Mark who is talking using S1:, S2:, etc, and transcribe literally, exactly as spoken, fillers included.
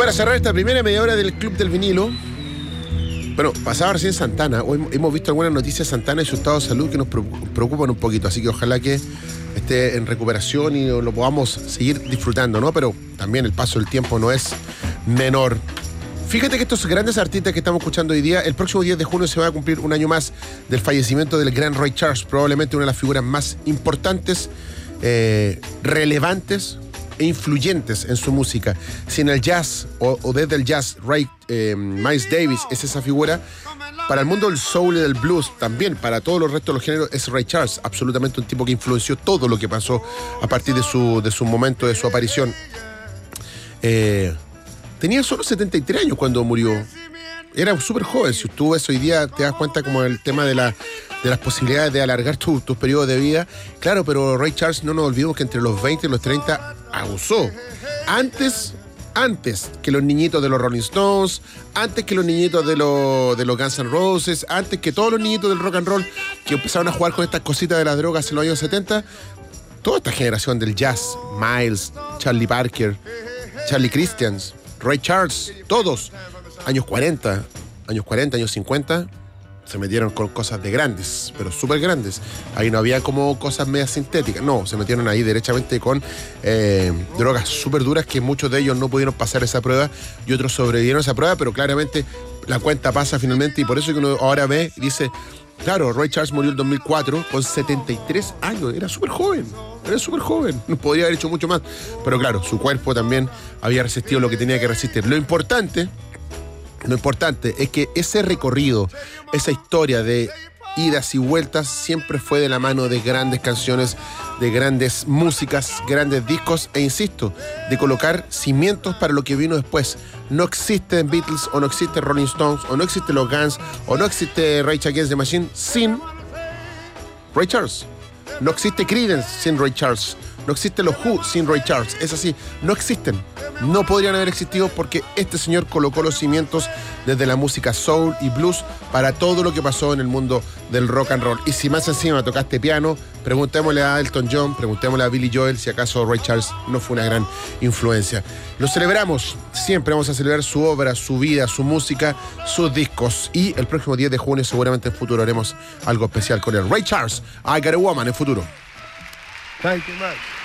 S1: Para cerrar esta primera media hora del Club del Vinilo, bueno, pasaba recién Santana. Hoy hemos visto algunas noticias de Santana y su estado de salud que nos preocupan un poquito, así que ojalá que esté en recuperación y lo podamos seguir disfrutando, ¿no? Pero también el paso del tiempo no es menor. Fíjate que estos grandes artistas que estamos escuchando hoy día, el próximo diez de junio se va a cumplir un año más del fallecimiento del gran Ray Charles, probablemente una de las figuras más importantes, eh, relevantes e influyentes en su música. Si en el jazz o, o desde el jazz Ray, eh, Miles Davis es esa figura, para el mundo del soul y del blues también, para todos los restos de los géneros, es Ray Charles, absolutamente un tipo que influenció todo lo que pasó a partir de su, de su momento, de su aparición. Eh, tenía solo setenta y tres años cuando murió. Era súper joven. Si tú ves hoy día, te das cuenta como el tema de, la, de las posibilidades de alargar tus tu periodos de vida. Claro, pero Ray Charles, no nos olvidemos que entre los veinte y los treinta abusó. Antes, antes que los niñitos de los Rolling Stones, antes que los niñitos de, lo, de los Guns N' Roses, antes que todos los niñitos del rock and roll que empezaron a jugar con estas cositas de las drogas en los años setenta, toda esta generación del jazz, Miles, Charlie Parker, Charlie Christians, Ray Charles, todos, años cuarenta, años cuarenta, años cincuenta, se metieron con cosas de grandes, pero súper grandes. Ahí no había como cosas medias sintéticas, no, se metieron ahí derechamente con eh, drogas súper duras que muchos de ellos no pudieron pasar esa prueba y otros sobrevivieron a esa prueba, pero claramente la cuenta pasa finalmente y por eso que uno ahora ve y dice, claro, Ray Charles murió en dos mil cuatro con setenta y tres años, era súper joven, era súper joven, podría haber hecho mucho más, pero claro, su cuerpo también había resistido lo que tenía que resistir. Lo importante, lo importante es que ese recorrido, esa historia de idas y vueltas siempre fue de la mano de grandes canciones, de grandes músicas, grandes discos e insisto, de colocar cimientos para lo que vino después. No existen Beatles o no existe Rolling Stones o no existe los Guns o no existe Rage Against the Machine sin Ray Charles. No existe Creedence sin Ray Charles. No existe los Who sin Ray Charles. Es así, no existen. No podrían haber existido porque este señor colocó los cimientos desde la música soul y blues para todo lo que pasó en el mundo del rock and roll. Y si más encima tocaste piano, preguntémosle a Elton John, preguntémosle a Billy Joel si acaso Ray Charles no fue una gran influencia. Lo celebramos, siempre vamos a celebrar su obra, su vida, su música, sus discos. Y el próximo diez de junio seguramente en futuro haremos algo especial con él. Ray Charles, I Got a Woman en futuro.
S2: Thank you much.